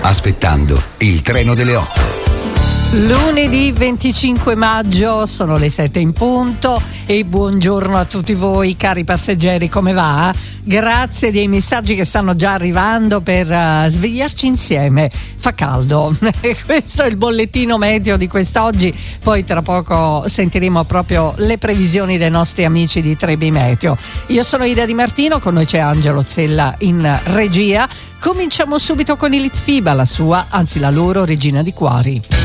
aspettando il treno delle 8. Lunedì 25 maggio, sono le 7 in punto e buongiorno a tutti voi cari passeggeri, come va? Grazie dei messaggi che stanno già arrivando per svegliarci insieme, fa caldo. Questo è il bollettino meteo di quest'oggi, poi tra poco sentiremo proprio le previsioni dei nostri amici di Trebi Meteo. Io sono Ida Di Martino, con noi c'è Angelo Zella in regia. Cominciamo subito con i Litfiba, la loro regina di cuori.